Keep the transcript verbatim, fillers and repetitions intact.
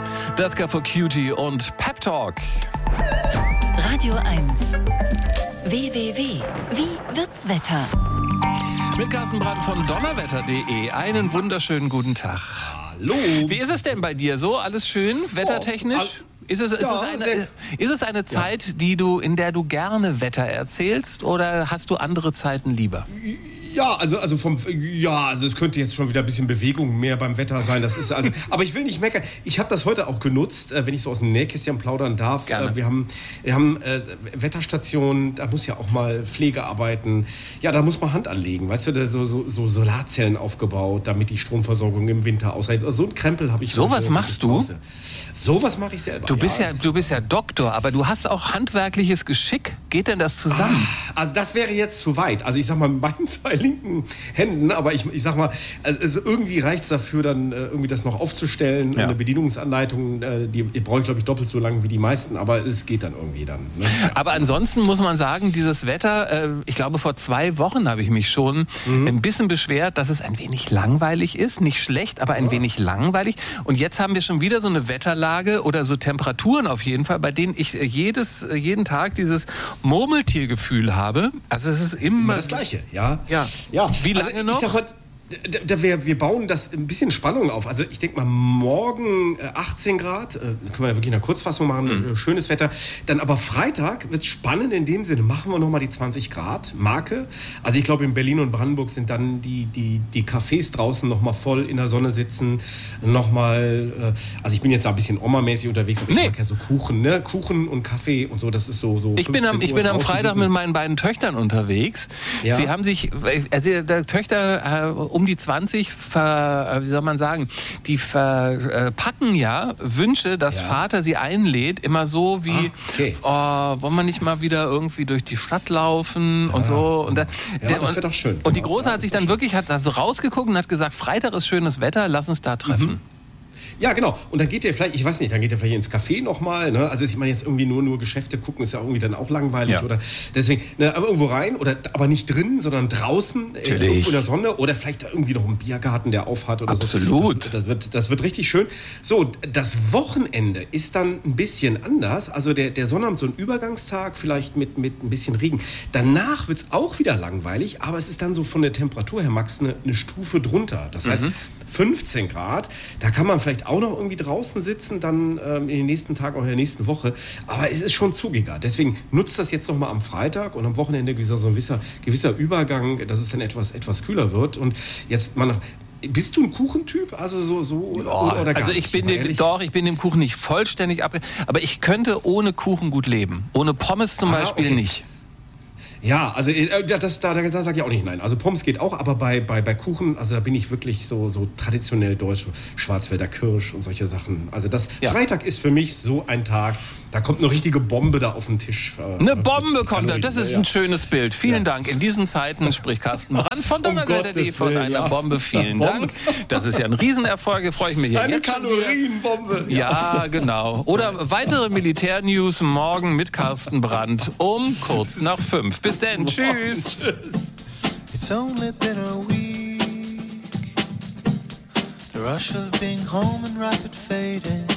Deathcore for Cutie und Pep Talk. Radio eins. W W W. Wie wird's Wetter? Mit Carsten Brandt von donnerwetter punkt de. Einen wunderschönen guten Tag. Hallo. Wie ist es denn bei dir so? Alles schön, wettertechnisch? Oh, Ist es, ist, ja, es eine, ist es eine Zeit, die du, in der du gerne Wetter erzählst, oder hast du andere Zeiten lieber? Ja, also, also vom, ja, also es könnte jetzt schon wieder ein bisschen Bewegung mehr beim Wetter sein. Das ist also, aber ich will nicht meckern. Ich habe das heute auch genutzt, äh, wenn ich so aus dem Nähkästchen plaudern darf. Gerne. Äh, wir haben, wir haben äh, Wetterstationen, da muss ja auch mal Pflege arbeiten. Ja, da muss man Hand anlegen. Weißt du, da so, so, so Solarzellen aufgebaut, damit die Stromversorgung im Winter ausreicht. Also so ein Krempel habe ich. Sowas machst du? Sowas mache ich selber. Du bist ja, ja, du bist ja Doktor, aber du hast auch handwerkliches Geschick. Geht denn das zusammen? Ah, also das wäre jetzt zu weit. Also ich sag mal, mit meinen zwei linken Händen, aber ich, ich sag mal, also irgendwie reicht es dafür, dann äh, irgendwie das noch aufzustellen. Ja. Eine Bedienungsanleitung, äh, die, die brauche ich, glaube ich, doppelt so lang wie die meisten, aber es geht dann irgendwie dann. Ne? Ja. Aber ansonsten muss man sagen, dieses Wetter, äh, ich glaube, vor zwei Wochen habe ich mich schon mhm. ein bisschen beschwert, dass es ein wenig langweilig ist. Nicht schlecht, aber ein ja. wenig langweilig. Und jetzt haben wir schon wieder so eine Wetterlage oder so Temperaturen auf jeden Fall, bei denen ich jedes, jeden Tag dieses Murmeltiergefühl habe. Also es ist immer, immer das Gleiche, ja. Ja. ja. Wie lange also, noch? Ich sag heute, Da, da, wir, wir bauen das ein bisschen Spannung auf. Also ich denke mal, morgen äh, achtzehn Grad, äh, können wir ja wirklich eine Kurzfassung machen, mhm. äh, schönes Wetter. Dann aber Freitag wird es spannend in dem Sinne, machen wir nochmal die zwanzig Grad Marke. Also ich glaube, in Berlin und Brandenburg sind dann die, die, die Cafés draußen nochmal voll in der Sonne sitzen. Nochmal, äh, also ich bin jetzt da ein bisschen Oma-mäßig unterwegs, aber nee. ich mag ja so Kuchen, ne? Kuchen und Kaffee und so, das ist so... so ich bin am, ich bin am Freitag sitzen. mit meinen beiden Töchtern unterwegs. Ja. Sie haben sich, also der Töchter... Äh, um die zwanzig, ver, wie soll man sagen, die verpacken ja Wünsche, dass ja. Vater sie einlädt, immer so wie, ah, okay. oh, wollen wir nicht mal wieder irgendwie durch die Stadt laufen ja. und so. Und, ja, der, das wäre doch schön. Und die Große ja, hat sich dann schön. wirklich hat also rausgeguckt und hat gesagt, Freitag ist schönes Wetter, lass uns da treffen. Mhm. Ja, genau. Und dann geht ihr vielleicht, ich weiß nicht, dann geht ihr vielleicht ins Café nochmal. Ne? Also ich meine, jetzt irgendwie nur, nur Geschäfte gucken, ist ja irgendwie dann auch langweilig. Ja. Oder deswegen, ne, aber irgendwo rein, oder aber nicht drin, sondern draußen, äh, irgendwo in der Sonne. Oder vielleicht da irgendwie noch einen Biergarten, der aufhat oder Absolut. so. Absolut. Das, das, wird, das wird richtig schön. So, das Wochenende ist dann ein bisschen anders. Also der, der Sonnabend, so ein Übergangstag, vielleicht mit, mit ein bisschen Regen. Danach wird es auch wieder langweilig, aber es ist dann so von der Temperatur her, Max, eine, eine Stufe drunter. Das heißt, mhm. fünfzehn Grad, da kann man vielleicht auch noch irgendwie draußen sitzen, dann ähm, in den nächsten Tagen, auch in der nächsten Woche. Aber es ist schon zugiger. Deswegen nutzt das jetzt nochmal am Freitag und am Wochenende gewisser, so ein gewisser, gewisser Übergang, dass es dann etwas, etwas kühler wird. Und jetzt mal nach... Bist du ein Kuchentyp? Also so, so ja, oder, oder gar also ich nicht, bin dem, doch, ich bin dem Kuchen nicht vollständig ab, aber ich könnte ohne Kuchen gut leben. Ohne Pommes zum ah, Beispiel okay. nicht. Ja, also das, da, da sage ich auch nicht nein. Also Pommes geht auch, aber bei, bei, bei Kuchen, also da bin ich wirklich so, so traditionell deutsch, Schwarzwälder Kirsch und solche Sachen. Also das ja. Freitag ist für mich so ein Tag, da kommt eine richtige Bombe da auf den Tisch. Äh, eine Bombe kommt da, das ist ein ja. schönes Bild. Vielen ja. Dank. In diesen Zeiten spricht Carsten Brandt von donnerwetter punkt de von Willen, einer ja. Bombe. Vielen Bombe. Dank. Das ist ja ein Riesenerfolg, freue ich mich hier eine jetzt Kalorienbombe. Ja. ja, genau. Oder weitere Militärnews morgen mit Carsten Brandt um kurz nach fünf. Bis dann. Tschüss. It's only been a week. The rush of being home and rapid fading.